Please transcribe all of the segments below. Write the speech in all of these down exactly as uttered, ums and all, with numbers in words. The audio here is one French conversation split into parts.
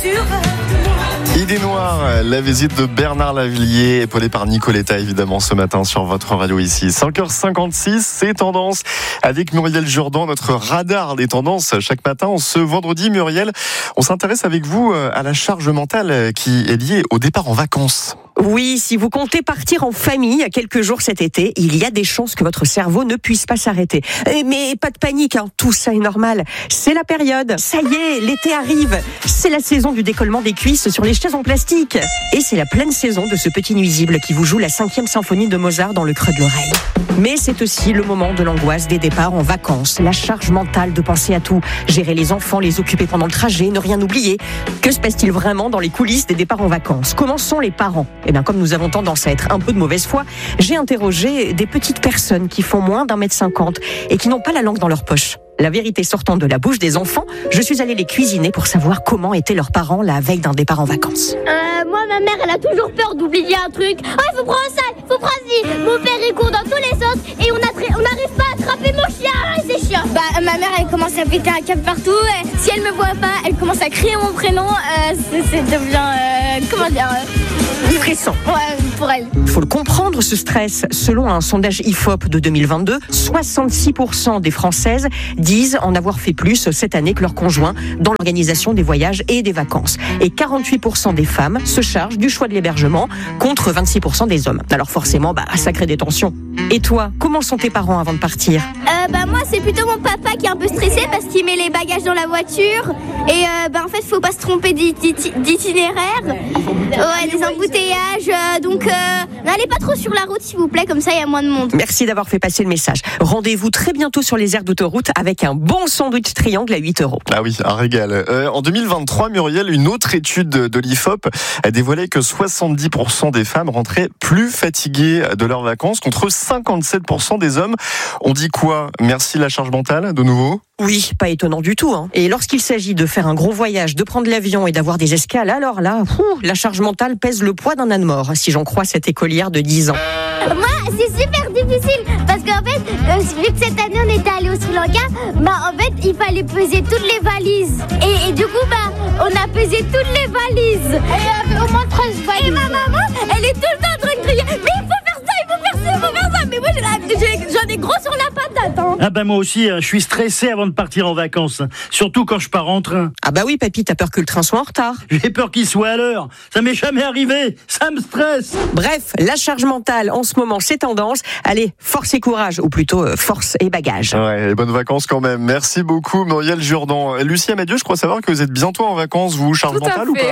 Idée noire, la visite de Bernard Lavilliers, épaulé par Nicoletta évidemment ce matin sur votre radio ici. cinq heures cinquante-six, c'est Tendance avec Muriel Jourdan, notre radar des tendances chaque matin. Ce vendredi, Muriel, on s'intéresse avec vous à la charge mentale qui est liée au départ en vacances. Oui, si vous comptez partir en famille à quelques jours cet été, il y a des chances que votre cerveau ne puisse pas s'arrêter. Mais pas de panique, hein, tout ça est normal. C'est la période. Ça y est, l'été arrive. C'est la saison du décollement des cuisses sur les chaises en plastique. Et c'est la pleine saison de ce petit nuisible qui vous joue la cinquième symphonie de Mozart dans le creux de l'oreille. Mais c'est aussi le moment de l'angoisse des départs en vacances, la charge mentale de penser à tout, gérer les enfants, les occuper pendant le trajet, ne rien oublier. Que se passe-t-il vraiment dans les coulisses des départs en vacances ? Comment sont les parents ? Eh bien, comme nous avons tendance à être un peu de mauvaise foi, j'ai interrogé des petites personnes qui font moins d'un mètre cinquante et qui n'ont pas la langue dans leur poche. La vérité sortant de la bouche des enfants, je suis allée les cuisiner pour savoir comment étaient leurs parents la veille d'un départ en vacances. Euh, moi, ma mère, elle a toujours peur d'oublier un truc. Oh, il faut prendre ça, il faut prendre ci. Mon père, il court dans tous les sens et on n'arrive pas à attraper mon chien. C'est chiant. Bah, ma mère, elle commence à péter un câble partout. Et si elle me voit pas, elle commence à crier mon prénom. Euh, c'est, c'est devient, euh, comment dire euh... stressant. Ouais, pour elle. Il faut le comprendre, ce stress. Selon un sondage I F O P de deux mille vingt-deux, soixante-six pour cent des Françaises disent en avoir fait plus cette année que leur conjoint dans l'organisation des voyages et des vacances. Et quarante-huit pour cent des femmes se chargent du choix de l'hébergement contre vingt-six pour cent des hommes. Alors forcément, bah, ça crée des tensions. Et toi, comment sont tes parents avant de partir ? euh, bah, Moi, c'est plutôt mon papa qui est un peu stressé parce qu'il met les bagages dans la voiture. Et euh, bah, en fait, il ne faut pas se tromper d'itinéraire. Ouais, des embouteillages. Euh, donc, euh, n'allez pas trop sur la route, s'il vous plaît, comme ça, il y a moins de monde. Merci d'avoir fait passer le message. Rendez-vous très bientôt sur les aires d'autoroute avec un bon sandwich triangle à huit euros. Ah oui, un régal. Euh, en deux mille vingt-trois, Muriel, une autre étude de l'I F O P a dévoilé que soixante-dix pour cent des femmes rentraient plus fatiguées de leurs vacances contre cinquante-sept pour cent des hommes. On dit quoi ? Merci la charge mentale, de nouveau ? Oui, pas étonnant du tout. Hein. Et lorsqu'il s'agit de faire un gros voyage, de prendre l'avion et d'avoir des escales, alors là, pfff, la charge mentale pèse le poids d'un âne mort, si j'en crois cette écolière de dix ans. Moi, c'est super difficile, parce qu'en fait, euh, vu que cette année on était allé au Sri Lanka, bah en fait, il fallait peser toutes les valises. Et, et du coup, bah, on a pesé toutes les valises. Et il y avait au moins treize valises. Et ma maman, elle est tout le temps en train de crier, mais il faut faire ça, il faut faire ça, il faut faire ça. Mais moi, j'ai la, j'ai, j'en ai gros sur la patate. Hein. Ah ben moi aussi, je suis stressé avant de partir en vacances. Surtout quand je pars en train. Ah bah oui, papy, t'as peur que le train soit en retard. J'ai peur qu'il soit à l'heure. Ça m'est jamais arrivé. Ça me stresse. Bref, la charge mentale, en ce moment, c'est tendance. Allez, force et courage, ou plutôt euh, force et bagage. Ouais, et bonnes vacances quand même. Merci beaucoup, Muriel Jourdan. Lucie Amadieu, je crois savoir que vous êtes bientôt en vacances, vous, charge Tout mentale ou pas ?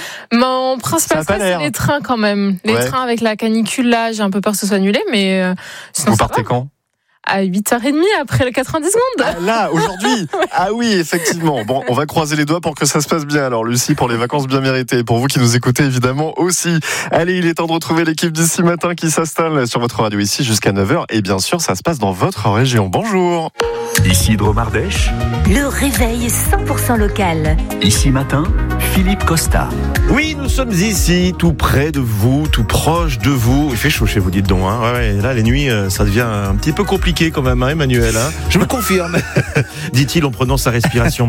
Mon principal stress, c'est les trains quand même. Les ouais. trains avec la canicule, là, j'ai un peu peur que ce soit annulé, mais euh, sinon, vous ça partez va. Quand ? À huit heures trente après les quatre-vingt-dix secondes. Ah, là, aujourd'hui. Ah oui, effectivement. Bon, on va croiser les doigts pour que ça se passe bien. Alors, Lucie, pour les vacances bien méritées. Pour vous qui nous écoutez, évidemment, aussi. Allez, il est temps de retrouver l'équipe d'ici matin qui s'installe sur votre radio ici jusqu'à neuf heures. Et bien sûr, ça se passe dans votre région. Bonjour. Ici Dromardèche. Le réveil cent pour cent local. Ici matin, Philippe Costa. Oui, nous sommes ici, tout près de vous, tout proche de vous. Il fait chaud chez vous, dites donc. Hein. Ouais, là, les nuits, ça devient un petit peu compliqué quand même, hein, Emmanuel. Hein. Je me confirme, dit-il en prenant sa respiration.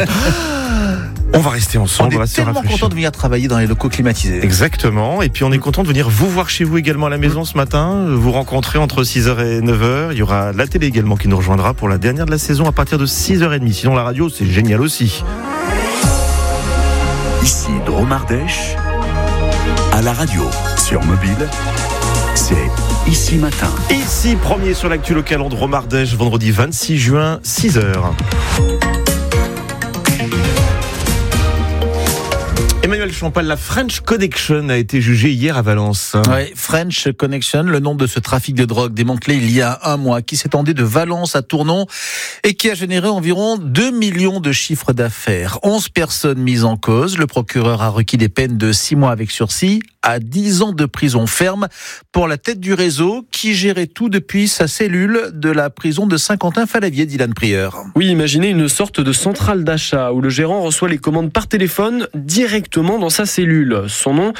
On va rester ensemble. On est tellement content de venir travailler dans les locaux climatisés. Exactement. Et puis on est content de venir vous voir chez vous également à la maison ce matin. Vous rencontrer entre six heures et neuf heures. Il y aura la télé également qui nous rejoindra pour la dernière de la saison à partir de six heures trente. Sinon la radio, c'est génial aussi. Ici Dromardèche, à la radio, sur mobile, c'est Ici Matin. Ici, premier sur l'actu local en Dromardèche, vendredi vingt-six juin, six heures. Emmanuel Champagne, la French Connection a été jugée hier à Valence. Oui, French Connection, le nom de ce trafic de drogue démantelé il y a un mois, qui s'étendait de Valence à Tournon et qui a généré environ deux millions de chiffres d'affaires. onze personnes mises en cause. Le procureur a requis des peines de six mois avec sursis à dix ans de prison ferme pour la tête du réseau qui gérait tout depuis sa cellule de la prison de Saint-Quentin-Fallavier, Dylan Prieur. Oui, imaginez une sorte de centrale d'achat où le gérant reçoit les commandes par téléphone directement dans sa cellule. Son nom,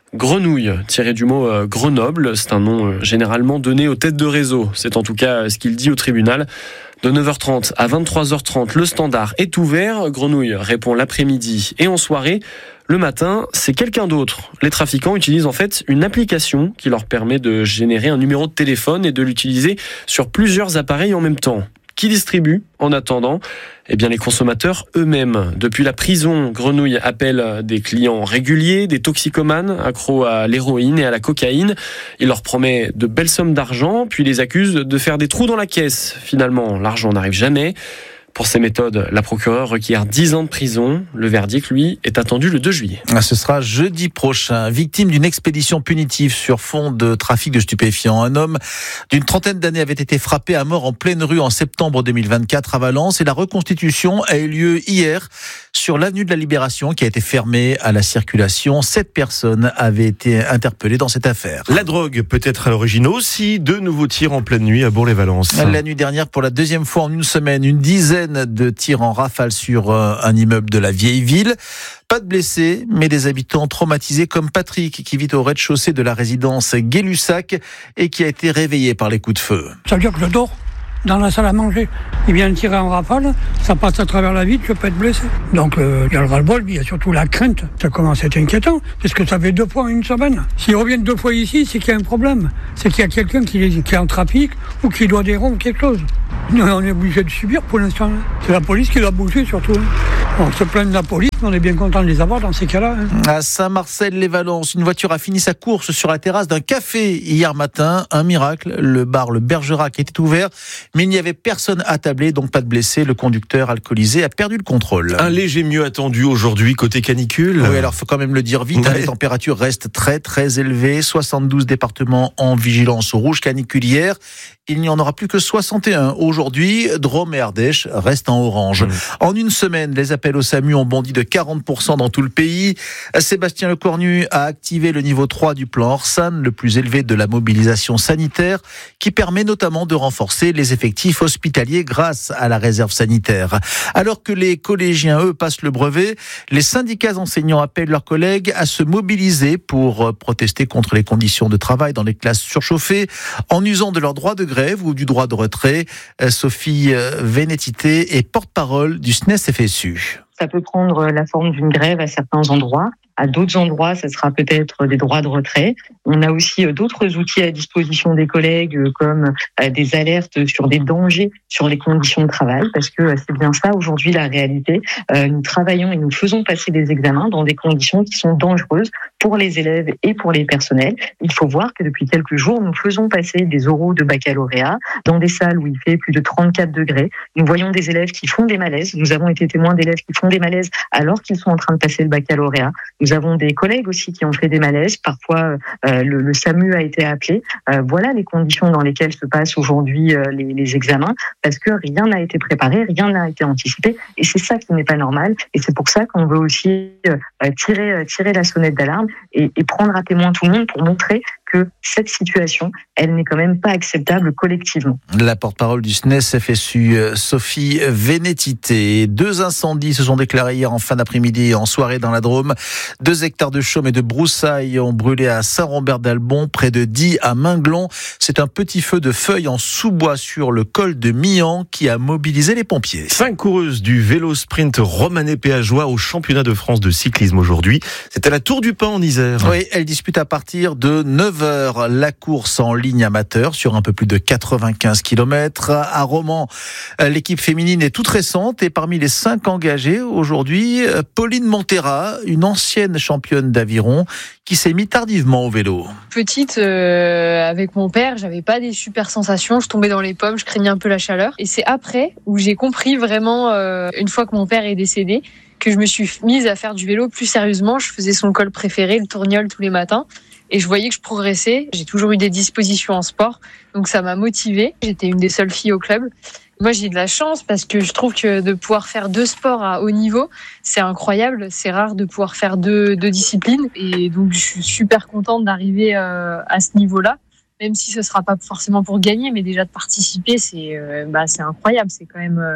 Grenouille, tiré du mot euh, Grenoble, c'est un nom euh, généralement donné aux têtes de réseau. C'est en tout cas euh, ce qu'il dit au tribunal. De neuf heures trente à vingt-trois heures trente, le standard est ouvert. Grenouille répond l'après-midi et en soirée. Le matin, c'est quelqu'un d'autre. Les trafiquants utilisent en fait une application qui leur permet de générer un numéro de téléphone et de l'utiliser sur plusieurs appareils en même temps. Qui distribue en attendant ? Eh bien, les consommateurs eux-mêmes. Depuis la prison, Grenouille appelle des clients réguliers, des toxicomanes, accros à l'héroïne et à la cocaïne. Il leur promet de belles sommes d'argent, puis les accuse de faire des trous dans la caisse. Finalement, l'argent n'arrive jamais. Pour ces méthodes, la procureure requiert dix ans de prison. Le verdict, lui, est attendu le deux juillet. Ce sera jeudi prochain. Victime d'une expédition punitive sur fond de trafic de stupéfiants, un homme d'une trentaine d'années avait été frappé à mort en pleine rue en septembre deux mille vingt-quatre à Valence. Et la reconstitution a eu lieu hier sur l'avenue de la Libération qui a été fermée à la circulation. Sept personnes avaient été interpellées dans cette affaire. La drogue peut être à l'origine aussi de nouveaux tirs en pleine nuit à Bourg-les-Valences. La nuit dernière, pour la deuxième fois en une semaine, une dizaine de tirs en rafale sur un immeuble de la vieille ville. Pas de blessés, mais des habitants traumatisés comme Patrick qui vit au rez-de-chaussée de la résidence Gay-Lussac et qui a été réveillé par les coups de feu. Ça veut dire que je dors dans la salle à manger. Il vient de tirer en rafale, ça passe à travers la vitre, je peux être blessé. Donc euh, il y a le ras-le-bol, il y a surtout la crainte. Ça commence à être inquiétant, parce que ça fait deux fois en une semaine. S'ils reviennent deux fois ici, c'est qu'il y a un problème. C'est qu'il y a quelqu'un qui, qui est en trafic ou qui doit des ronds ou quelque chose. Nous, on est obligé de subir pour l'instant. C'est la police qui doit bouger surtout. On se plaint de la police, mais on est bien content de les avoir dans ces cas-là. À Saint-Marcel-les-Valences, une voiture a fini sa course sur la terrasse d'un café hier matin. Un miracle, le bar Le Bergerac était ouvert, mais il n'y avait personne attablé, donc pas de blessés. Le conducteur alcoolisé a perdu le contrôle. Un léger mieux attendu aujourd'hui côté canicule. Oui, alors faut quand même le dire vite, ouais. hein, les températures restent très très élevées. soixante-douze départements en vigilance rouge caniculaire. Il n'y en aura plus que soixante et un aujourd'hui. Drôme et Ardèche restent en orange. Mmh. En une semaine, les appels au SAMU ont bondi de quarante pour cent dans tout le pays. Sébastien Lecornu a activé le niveau trois du plan Orsan, le plus élevé de la mobilisation sanitaire, qui permet notamment de renforcer les effectifs hospitaliers grâce à la réserve sanitaire. Alors que les collégiens, eux, passent le brevet, les syndicats enseignants appellent leurs collègues à se mobiliser pour protester contre les conditions de travail dans les classes surchauffées, en usant de leur droit de grève ou du droit de retrait. Sophie Vénétité est porte-parole du S N E S F S U. Ça peut prendre la forme d'une grève à certains endroits. À d'autres endroits, ça sera peut-être des droits de retrait. On a aussi d'autres outils à disposition des collègues, comme des alertes sur des dangers sur les conditions de travail, parce que c'est bien ça aujourd'hui la réalité. Nous travaillons et nous faisons passer des examens dans des conditions qui sont dangereuses pour les élèves et pour les personnels. Il faut voir que depuis quelques jours, nous faisons passer des oraux de baccalauréat dans des salles où il fait plus de trente-quatre degrés. Nous voyons des élèves qui font des malaises. Nous avons été témoins d'élèves qui font des malaises alors qu'ils sont en train de passer le baccalauréat. Nous avons des collègues aussi qui ont fait des malaises. Parfois, euh, le, le SAMU a été appelé. Euh, voilà les conditions dans lesquelles se passent aujourd'hui euh, les, les examens, parce que rien n'a été préparé, rien n'a été anticipé, et c'est ça qui n'est pas normal. Et c'est pour ça qu'on veut aussi euh, tirer, tirer la sonnette d'alarme et, et prendre à témoin tout le monde pour montrer que cette situation, elle n'est quand même pas acceptable collectivement. La porte-parole du S N E S F S U, Sophie Vénétité. Deux incendies se sont déclarés hier en fin d'après-midi et en soirée dans la Drôme. Deux hectares de chaume et de broussailles ont brûlé à Saint-Rambert-d'Albon, près de Die à Minglon. C'est un petit feu de feuilles en sous-bois sur le col de Millan qui a mobilisé les pompiers. Cinq coureuses du vélo sprint romanais péageois au championnat de France de cyclisme aujourd'hui. C'est à la Tour du Pin en Isère. Oui, elles disputent à partir de neuf heures la course en ligne amateur sur un peu plus de quatre-vingt-quinze kilomètres. À Romans, l'équipe féminine est toute récente et parmi les cinq engagées aujourd'hui, Pauline Montera, une ancienne championne d'aviron qui s'est mise tardivement au vélo. Petite, euh, avec mon père, j'avais pas des super sensations. Je tombais dans les pommes, je craignais un peu la chaleur. Et c'est après où j'ai compris vraiment, euh, une fois que mon père est décédé, que je me suis mise à faire du vélo plus sérieusement. Je faisais son col préféré, le Tourniol, tous les matins. Et je voyais que je progressais. J'ai toujours eu des dispositions en sport. Donc ça m'a motivée. J'étais une des seules filles au club. Moi, j'ai de la chance parce que je trouve que de pouvoir faire deux sports à haut niveau, c'est incroyable. C'est rare de pouvoir faire deux, deux disciplines. Et donc, je suis super contente d'arriver euh, à ce niveau-là. Même si ce sera pas forcément pour gagner, mais déjà de participer, c'est, euh, bah, c'est incroyable. C'est quand même... Euh,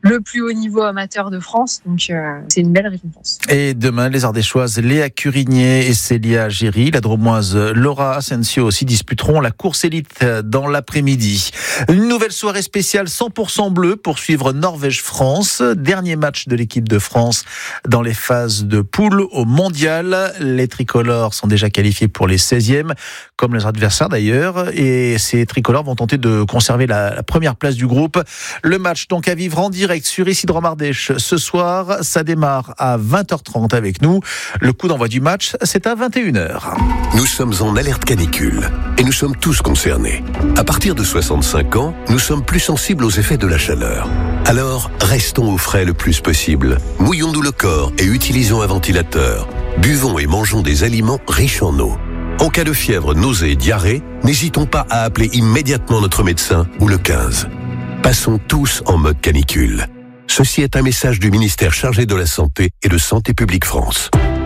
le plus haut niveau amateur de France. Donc euh, c'est une belle récompense. Et demain, les Ardéchoises Léa Curigné et Célia Géry, la Dromoise Laura Asensio aussi disputeront la course élite dans l'après-midi. Une nouvelle soirée spéciale cent pour cent bleu pour suivre Norvège-France. Dernier match de l'équipe de France dans les phases de poule au mondial. Les tricolores sont déjà qualifiés pour les seizièmes, comme leurs adversaires d'ailleurs. Et ces tricolores vont tenter de conserver la, la première place du groupe. Le match donc à vivre en direct sur Isidore Mardèche ce soir. Ça démarre à vingt heures trente avec nous. Le coup d'envoi du match, c'est à vingt et une heures. Nous sommes en alerte canicule et nous sommes tous concernés. À partir de soixante-cinq ans, nous sommes plus sensibles aux effets de la chaleur. Alors, restons au frais le plus possible. Mouillons-nous le corps et utilisons un ventilateur. Buvons et mangeons des aliments riches en eau. En cas de fièvre, nausée et diarrhée, n'hésitons pas à appeler immédiatement notre médecin ou le quinze. Passons tous en mode canicule. Ceci est un message du ministère chargé de la Santé et de Santé publique France.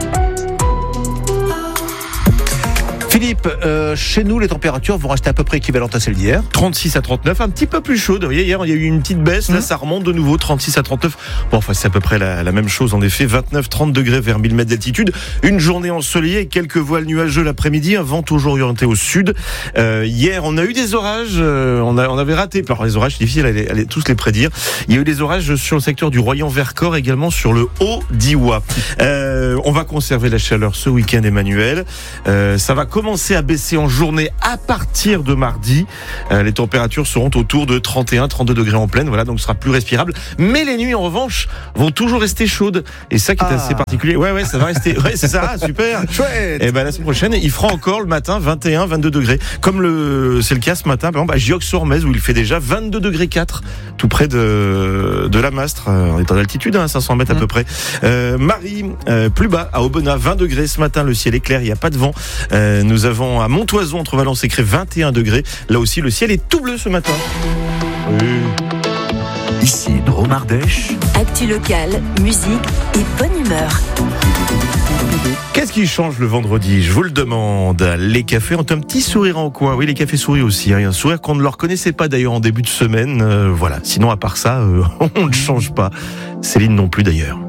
Philippe, euh, chez nous, les températures vont rester à peu près équivalentes à celles d'hier. trente-six à trente-neuf, un petit peu plus chaud. Vous voyez, hier, il y a eu une petite baisse. Là, mmh. ça remonte de nouveau, trente-six à trente-neuf. Bon, enfin, c'est à peu près la, la même chose, en effet. vingt-neuf trente degrés vers mille mètres d'altitude. Une journée ensoleillée et quelques voiles nuageux l'après-midi. Un vent toujours orienté au sud. Euh, hier, on a eu des orages. Euh, on, a, on avait raté. Alors, les orages, c'est difficile à, les, à les, tous les prédire. Il y a eu des orages sur le secteur du Royan-Vercors, également sur le Haut-Diois. Euh, on va conserver la chaleur ce week-end, Emmanuel. Euh, ça va commencer à baisser en journée à partir de mardi. Euh, les températures seront autour de trente et un à trente-deux degrés en pleine. Voilà, donc ce sera plus respirable. Mais les nuits, en revanche, vont toujours rester chaudes. Et ça qui est ah. assez particulier. Ouais, ouais, ça va rester. Ouais, c'est ça. Ah, super. Chouette. Et ben, la semaine prochaine, il fera encore le matin vingt et un à vingt-deux degrés. Comme le, c'est le cas ce matin, par exemple, à Giox-sur-Metz, où il fait déjà vingt-deux degrés quatre, tout près de, de la Mastre. On est en altitude, hein, cinq cents mètres à mmh. peu près. Euh, Marie, euh, plus bas, à Aubenas, vingt degrés ce matin. Le ciel est clair, il n'y a pas de vent. Euh, nous avons à Montoison, entre Valence et Cré, vingt et un degrés. Là aussi, le ciel est tout bleu ce matin. Oui. Ici, Drôme Ardèche. Actu local, musique et bonne humeur. Qu'est-ce qui change le vendredi? Je vous le demande. Les cafés ont un petit sourire en coin. Oui, les cafés souris aussi. Hein. Un sourire qu'on ne leur connaissait pas d'ailleurs en début de semaine. Euh, voilà. Sinon, à part ça, euh, on ne change pas. Céline non plus d'ailleurs.